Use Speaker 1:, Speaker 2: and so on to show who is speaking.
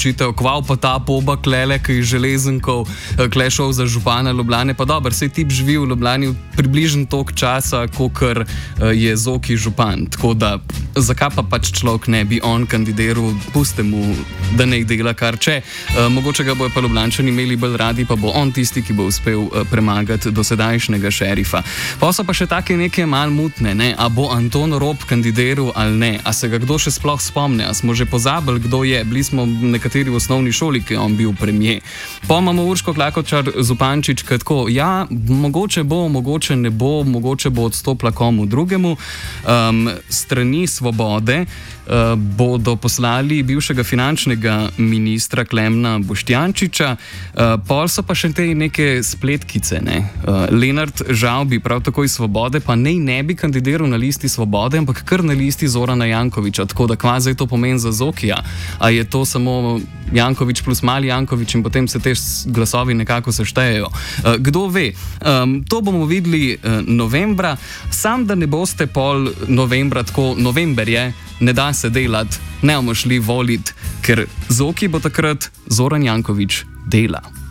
Speaker 1: odločitev, kval pa ta poba klele, ki je železenkov klešal za župana Ljubljane. Pa dobro, sej tip živi v Ljubljani približno toliko časa, kolikor je Zoki župan. Tako da, zakaj pa pač človek ne bi on kandidiral, puste mu, da ne dela kar če. Mogoče ga bojo pa Ljubljančani imeli bolj radi, pa bo on tisti, ki bo uspel premagati dosedajšnjega šerifa. Pa so pa še take neke mal mutne, ne? A bo Anton Rob kandidiral ali ne? A se ga kdo še sploh spomne? A smo že pozabili, kdo je? Bili smo nekateri v osnovni šoli, ki je on bil premier. Pa imamo Urško Klakočar Zupančič, ki tako, ja, mogoče bo, mogoče ne bo, mogoče bo odstopila komu drugemu. Strani Svobode bodo poslali bivšega finančnega ministra Klemna Boštjančiča, pol so pa še te neke spletkice. Ne? Lenart Žavbi, prav tako iz Svobode, pa ne bi kandidiral na listi Svobode, ampak kar na listi Zorana Jankovića, tako da kvazi to pomeni za Zokija. A je to samo Janković plus mali Janković in potem se te glasovi nekako seštejejo. Kdo ve? To bomo videli novembra, sam da ne boste pol novembra, tako november je, ne da se delati, ne bomo šli voliti, ker Zoki bo takrat Zoran Janković dela.